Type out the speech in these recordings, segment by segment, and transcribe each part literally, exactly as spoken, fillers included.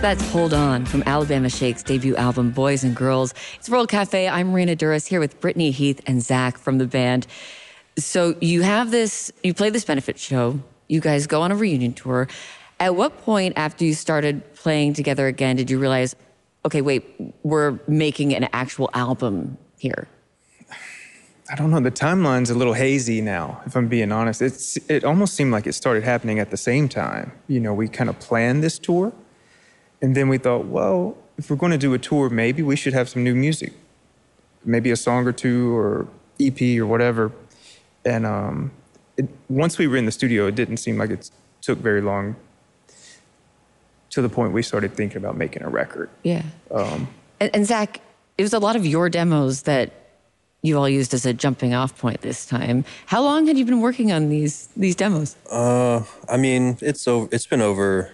That's Hold On from Alabama Shake's debut album, Boys and Girls. It's World Cafe. I'm Marina Duras here with Brittany Heath and Zach from the band. So you have this, you play this benefit show. You guys go on a reunion tour. At what point after you started playing together again did you realize, okay, wait, we're making an actual album here? I don't know. The timeline's a little hazy now, if I'm being honest. It's, it almost seemed like it started happening at the same time. You know, we kind of planned this tour. And then we thought, well, if we're going to do a tour, maybe we should have some new music. Maybe a song or two or E P or whatever. And um, it, once we were in the studio, it didn't seem like it took very long to the point we started thinking about making a record. Yeah. Um, and, and Zach, it was a lot of your demos that you all used as a jumping off point this time. How long had you been working on these these demos? Uh, I mean, it's over. It's been over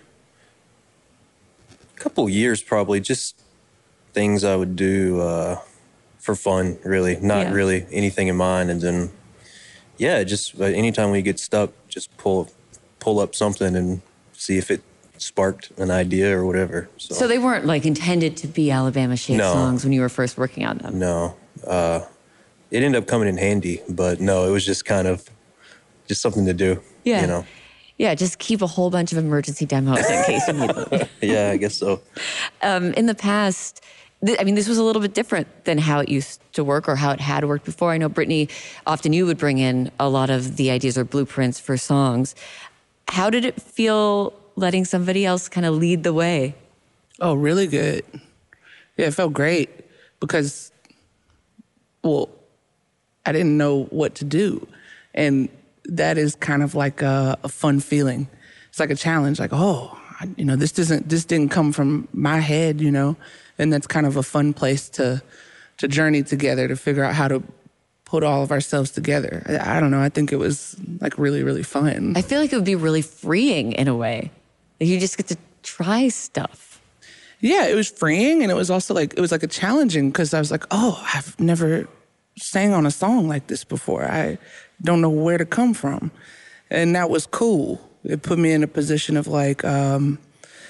couple years probably, just things I would do uh, for fun, really, not yeah. really anything in mind. And then, yeah, just uh, anytime we get stuck, just pull pull up something and see if it sparked an idea or whatever. So, so they weren't like intended to be Alabama Shake no. songs when you were first working on them? No. Uh, it ended up coming in handy, but no, it was just kind of just something to do, yeah. you know. Yeah, just keep a whole bunch of emergency demos in case you need them. Yeah, I guess so. Um, in the past, th- I mean, this was a little bit different than how it used to work or how it had worked before. I know, Brittany, often you would bring in a lot of the ideas or blueprints for songs. How did it feel letting somebody else kind of lead the way? Oh, really good. Yeah, it felt great because, well, I didn't know what to do. And that is kind of like a, a fun feeling. It's like a challenge, like, oh, I, you know, this doesn't, this didn't come from my head, you know, and that's kind of a fun place to, to journey together, to figure out how to put all of ourselves together. I, I don't know. I think it was like really, really fun. I feel like it would be really freeing in a way. Like you just get to try stuff. Yeah, it was freeing, and it was also like, it was like a challenging because I was like, oh, I've never sang on a song like this before. I don't know where to come from. And that was cool. It put me in a position of like, um,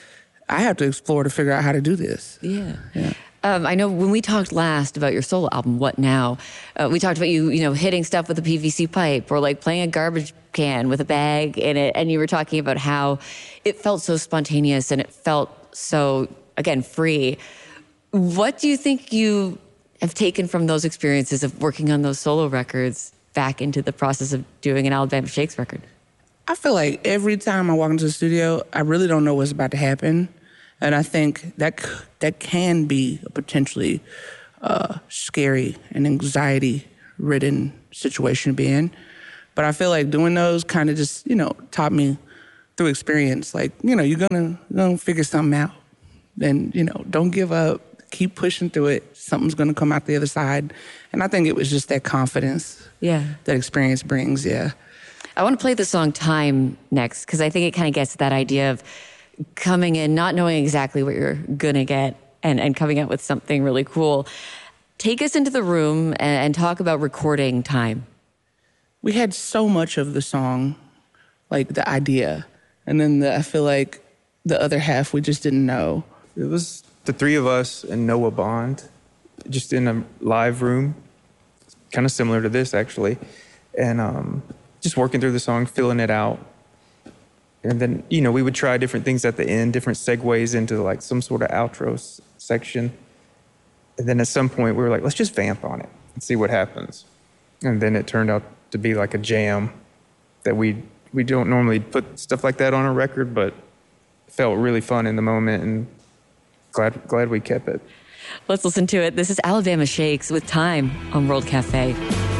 I have to explore to figure out how to do this. Yeah. yeah. Um, I know when we talked last about your solo album, What Now? Uh, we talked about you, you know, hitting stuff with a P V C pipe or like playing a garbage can with a bag in it. And you were talking about how it felt so spontaneous and it felt so, again, free. What do you think you have taken from those experiences of working on those solo records back into the process of doing an Alabama Shakes record? I feel like every time I walk into the studio, I really don't know what's about to happen. And I think that that can be a potentially uh, scary and anxiety-ridden situation to be in. But I feel like doing those kind of just, you know, taught me through experience, like, you know, you're gonna, you're gonna figure something out. And, you know, don't give up. Keep pushing through it. Something's gonna come out the other side. And I think it was just that confidence yeah. that experience brings, yeah. I want to play the song Time next, because I think it kind of gets to that idea of coming in, not knowing exactly what you're going to get, and, and coming out with something really cool. Take us into the room and, and talk about recording Time. We had so much of the song, like the idea, and then the, I feel like the other half we just didn't know. It was the three of us and Noah Bond, just in a live room, kind of similar to this, actually, and um, just working through the song, filling it out. And then, you know, we would try different things at the end, different segues into like some sort of outro s- section. And then at some point we were like, let's just vamp on it and see what happens. And then it turned out to be like a jam that we we don't normally put stuff like that on a record, but it felt really fun in the moment, and glad glad we kept it. Let's listen to it. This is Alabama Shakes with Time on World Cafe.